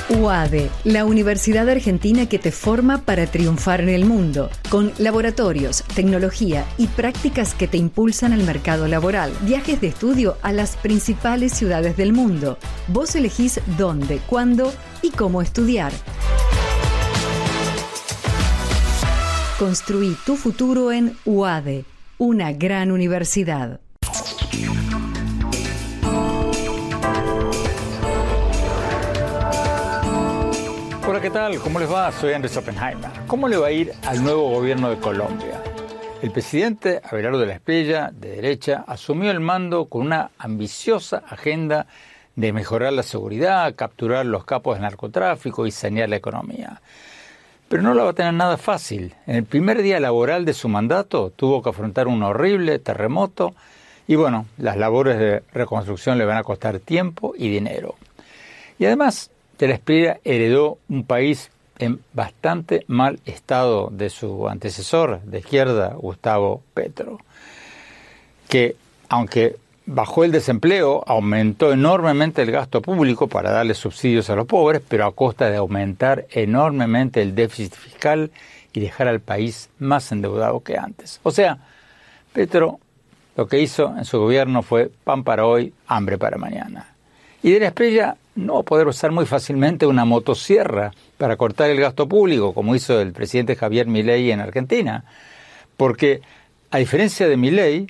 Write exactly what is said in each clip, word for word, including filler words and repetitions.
U A D E, la universidad argentina que te forma para triunfar en el mundo, con laboratorios, tecnología y prácticas que te impulsan al mercado laboral, viajes de estudio a las principales ciudades del mundo. Vos elegís dónde, cuándo y cómo estudiar. Construí tu futuro en U A D E, una gran universidad. Hola, ¿qué tal? ¿Cómo les va? Soy Andrés Oppenheimer. ¿Cómo le va a ir al nuevo gobierno de Colombia? El presidente Abelardo de la Espriella, de derecha, asumió el mando con una ambiciosa agenda de mejorar la seguridad, capturar los capos del narcotráfico y sanear la economía. Pero no la va a tener nada fácil. En el primer día laboral de su mandato tuvo que afrontar un horrible terremoto y bueno, las labores de reconstrucción le van a costar tiempo y dinero. Y además, de la Espriella heredó un país en bastante mal estado de su antecesor de izquierda, Gustavo Petro, que aunque bajó el desempleo, aumentó enormemente el gasto público para darle subsidios a los pobres, pero a costa de aumentar enormemente el déficit fiscal y dejar al país más endeudado que antes. O sea, Petro lo que hizo en su gobierno fue pan para hoy, hambre para mañana. Y de la Espriella no va a poder usar muy fácilmente una motosierra para cortar el gasto público, como hizo el presidente Javier Milei en Argentina. Porque, a diferencia de Milei,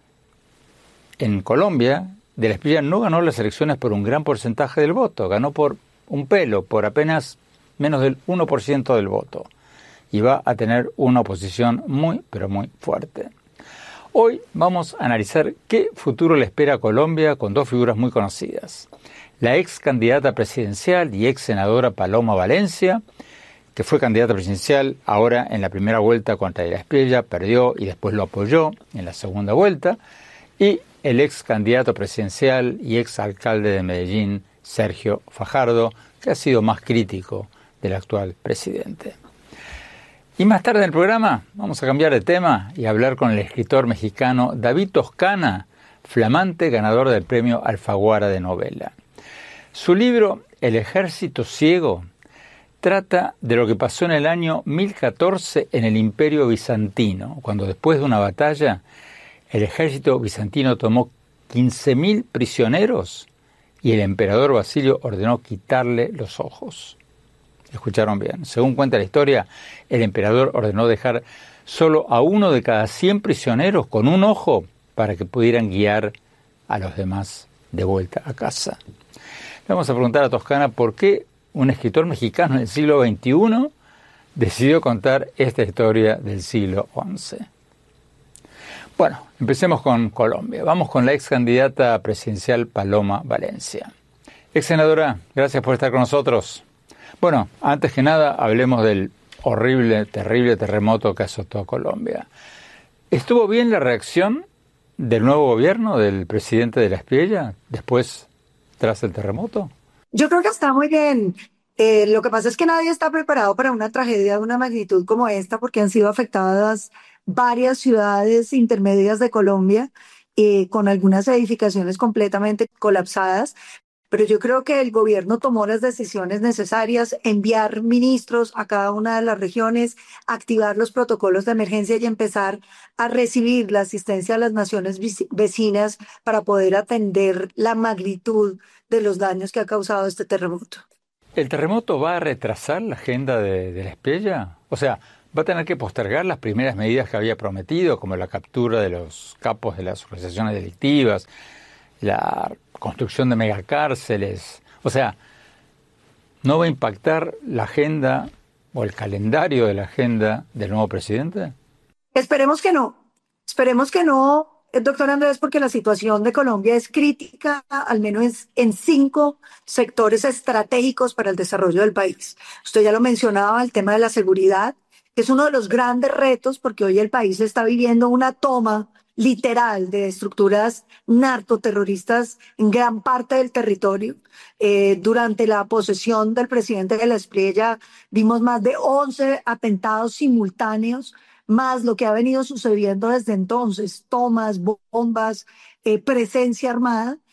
en Colombia, de la Espriella no ganó las elecciones por un gran porcentaje del voto, ganó por un pelo, por apenas menos del uno por ciento del voto. Y va a tener una oposición muy, pero muy fuerte. Hoy vamos a analizar qué futuro le espera a Colombia con dos figuras muy conocidas. La ex candidata presidencial y ex senadora Paloma Valencia, que fue candidata presidencial ahora en la primera vuelta contra de la Espriella, perdió y después lo apoyó en la segunda vuelta, y el ex candidato presidencial y ex alcalde de Medellín, Sergio Fajardo, que ha sido más crítico del actual presidente. Y más tarde en el programa vamos a cambiar de tema y hablar con el escritor mexicano David Toscana, flamante ganador del premio Alfaguara de novela. Su libro El ejército ciego trata de lo que pasó en el año mil catorce en el Imperio Bizantino, cuando después de una batalla el ejército bizantino tomó quince mil prisioneros y el emperador Basilio ordenó quitarle los ojos. Escucharon bien. Según cuenta la historia, el emperador ordenó dejar solo a uno de cada cien prisioneros con un ojo para que pudieran guiar a los demás de vuelta a casa. Le vamos a preguntar a Toscana por qué un escritor mexicano del siglo veintiuno decidió contar esta historia del siglo once. Bueno, empecemos con Colombia. Vamos con la ex candidata presidencial Paloma Valencia. Ex senadora, gracias por estar con nosotros. Bueno, antes que nada, hablemos del horrible, terrible terremoto que azotó a Colombia. ¿Estuvo bien la reacción del nuevo gobierno, del presidente de la Espriella, después, tras el terremoto? Yo creo que está muy bien. Eh, lo que pasa es que nadie está preparado para una tragedia de una magnitud como esta, porque han sido afectadas varias ciudades intermedias de Colombia, eh, con algunas edificaciones completamente colapsadas. Pero yo creo que el gobierno tomó las decisiones necesarias, enviar ministros a cada una de las regiones, activar los protocolos de emergencia y empezar a recibir la asistencia de las naciones vecinas para poder atender la magnitud de los daños que ha causado este terremoto. ¿El terremoto va a retrasar la agenda de, de la Espriella? O sea, ¿va a tener que postergar las primeras medidas que había prometido, como la captura de los capos de las organizaciones delictivas, la construcción de megacárceles? O sea, ¿no va a impactar la agenda o el calendario de la agenda del nuevo presidente? Esperemos que no. Esperemos que no, eh, doctor Andrés, porque la situación de Colombia es crítica, al menos en cinco sectores estratégicos para el desarrollo del país. Usted ya lo mencionaba, el tema de la seguridad, que es uno de los grandes retos, porque hoy el país está viviendo una toma literal de estructuras narcoterroristas en gran parte del territorio. Eh, durante la posesión del presidente de la Espriella vimos más de once atentados simultáneos, más lo que ha venido sucediendo desde entonces, tomas, bombas, eh, presencia armada.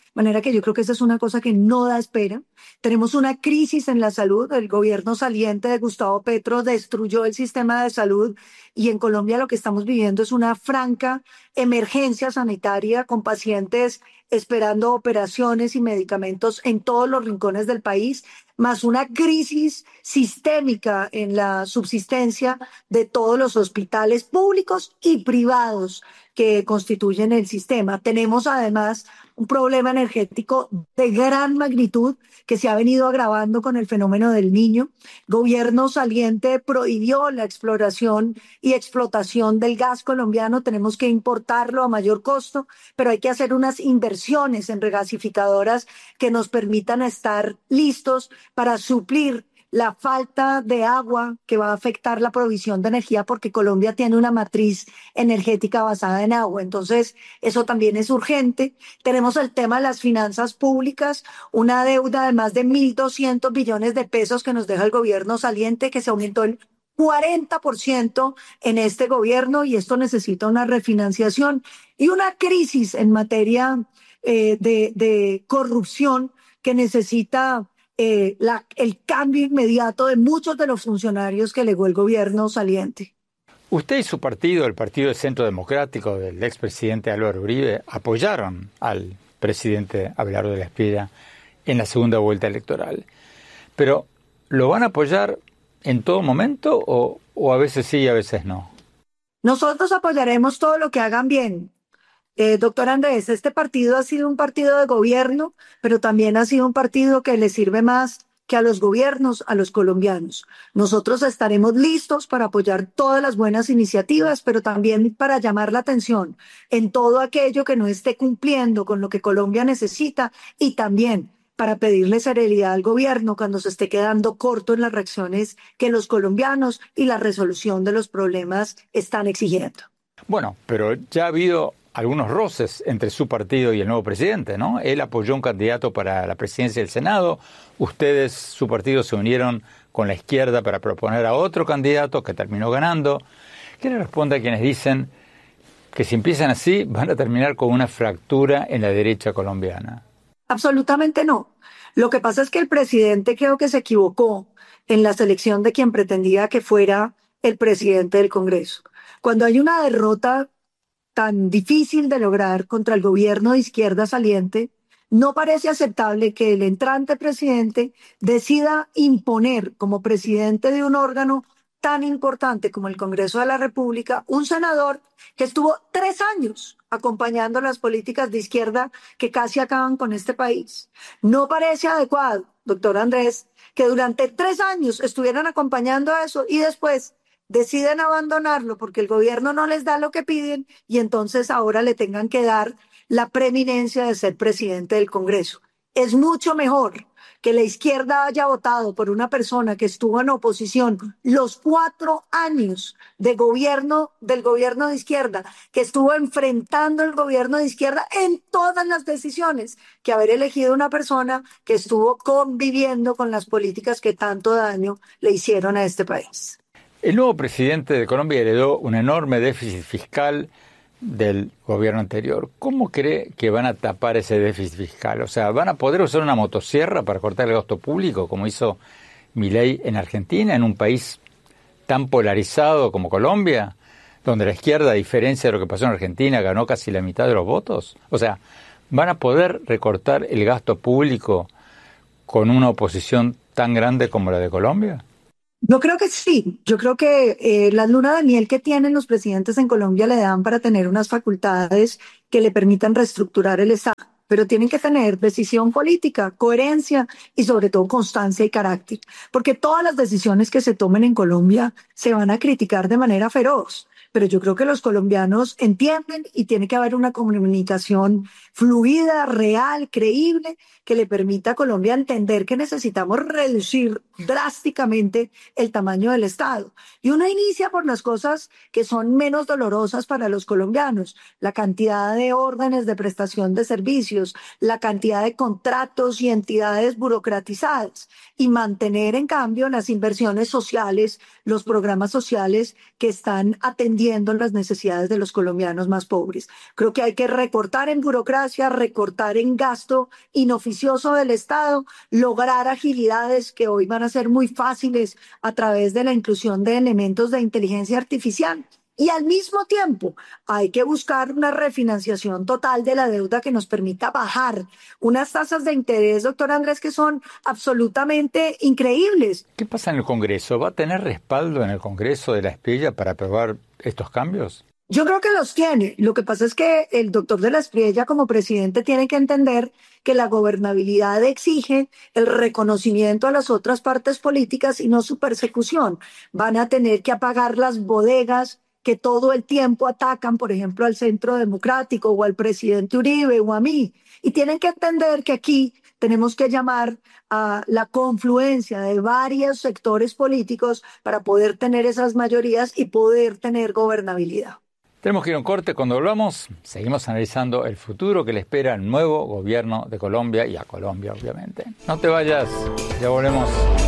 De manera que yo creo que esa es una cosa que no da espera. Tenemos una crisis en la salud. El gobierno saliente de Gustavo Petro destruyó el sistema de salud y en Colombia lo que estamos viviendo es una franca emergencia sanitaria con pacientes esperando operaciones y medicamentos en todos los rincones del país, más una crisis sistémica en la subsistencia de todos los hospitales públicos y privados que constituyen el sistema. Tenemos además un problema energético de gran magnitud que se ha venido agravando con el fenómeno del Niño. Gobierno saliente prohibió la exploración y explotación del gas colombiano. Tenemos que importarlo a mayor costo, pero hay que hacer unas inversiones en regasificadoras que nos permitan estar listos para suplir la falta de agua que va a afectar la provisión de energía porque Colombia tiene una matriz energética basada en agua. Entonces, eso también es urgente. Tenemos el tema de las finanzas públicas, una deuda de más de mil doscientos billones de pesos que nos deja el gobierno saliente, que se aumentó el cuarenta por ciento en este gobierno y esto necesita una refinanciación y una crisis en materia eh, de, de corrupción que necesita Eh, la, el cambio inmediato de muchos de los funcionarios que legó el gobierno saliente. Usted y su partido, el Partido del Centro Democrático del expresidente Álvaro Uribe, apoyaron al presidente Abelardo de la Espriella en la segunda vuelta electoral. Pero, ¿lo van a apoyar en todo momento o, o a veces sí y a veces no? Nosotros apoyaremos todo lo que hagan bien. Eh, doctor Andrés, este partido ha sido un partido de gobierno, pero también ha sido un partido que le sirve más que a los gobiernos, a los colombianos. Nosotros estaremos listos para apoyar todas las buenas iniciativas, pero también para llamar la atención en todo aquello que no esté cumpliendo con lo que Colombia necesita y también para pedirle serenidad al gobierno cuando se esté quedando corto en las reacciones que los colombianos y la resolución de los problemas están exigiendo. Bueno, pero ya ha habido algunos roces entre su partido y el nuevo presidente, ¿no? Él apoyó un candidato para la presidencia del Senado, ustedes, su partido, se unieron con la izquierda para proponer a otro candidato que terminó ganando. ¿Qué le responde a quienes dicen que si empiezan así van a terminar con una fractura en la derecha colombiana? Absolutamente no. Lo que pasa es que el presidente creo que se equivocó en la selección de quien pretendía que fuera el presidente del Congreso. Cuando hay una derrota tan difícil de lograr contra el gobierno de izquierda saliente, no parece aceptable que el entrante presidente decida imponer como presidente de un órgano tan importante como el Congreso de la República un senador que estuvo tres años acompañando las políticas de izquierda que casi acaban con este país. No parece adecuado, doctor Andrés, que durante tres años estuvieran acompañando eso y después deciden abandonarlo porque el gobierno no les da lo que piden y entonces ahora le tengan que dar la preeminencia de ser presidente del Congreso. Es mucho mejor que la izquierda haya votado por una persona que estuvo en oposición los cuatro años de gobierno, del gobierno de izquierda, que estuvo enfrentando el gobierno de izquierda en todas las decisiones, que haber elegido una persona que estuvo conviviendo con las políticas que tanto daño le hicieron a este país. El nuevo presidente de Colombia heredó un enorme déficit fiscal del gobierno anterior. ¿Cómo cree que van a tapar ese déficit fiscal? O sea, ¿van a poder usar una motosierra para cortar el gasto público, como hizo Milei en Argentina, en un país tan polarizado como Colombia, donde la izquierda, a diferencia de lo que pasó en Argentina, ganó casi la mitad de los votos? O sea, ¿van a poder recortar el gasto público con una oposición tan grande como la de Colombia? Yo creo que sí, yo creo que eh, la luna de miel que tienen los presidentes en Colombia le dan para tener unas facultades que le permitan reestructurar el Estado, pero tienen que tener decisión política, coherencia y sobre todo constancia y carácter, porque todas las decisiones que se tomen en Colombia se van a criticar de manera feroz. Pero yo creo que los colombianos entienden y tiene que haber una comunicación fluida, real, creíble, que le permita a Colombia entender que necesitamos reducir drásticamente el tamaño del Estado. Y uno inicia por las cosas que son menos dolorosas para los colombianos, la cantidad de órdenes de prestación de servicios, la cantidad de contratos y entidades burocratizadas, y mantener en cambio las inversiones sociales, los programas sociales que están atendiendo atendiendo las necesidades de los colombianos más pobres. Creo que hay que recortar en burocracia, recortar en gasto inoficioso del Estado, lograr agilidades que hoy van a ser muy fáciles a través de la inclusión de elementos de inteligencia artificial. Y al mismo tiempo hay que buscar una refinanciación total de la deuda que nos permita bajar unas tasas de interés, doctor Andrés, que son absolutamente increíbles. ¿Qué pasa en el Congreso? ¿Va a tener respaldo en el Congreso de la Espriella para aprobar estos cambios? Yo creo que los tiene. Lo que pasa es que el doctor de la Espriella como presidente tiene que entender que la gobernabilidad exige el reconocimiento a las otras partes políticas y no su persecución. Van a tener que apagar las bodegas que todo el tiempo atacan, por ejemplo, al Centro Democrático o al presidente Uribe o a mí. Y tienen que entender que aquí tenemos que llamar a la confluencia de varios sectores políticos para poder tener esas mayorías y poder tener gobernabilidad. Tenemos que ir a un corte. Cuando volvamos, seguimos analizando el futuro que le espera al nuevo gobierno de Colombia y a Colombia, obviamente. No te vayas, ya volvemos.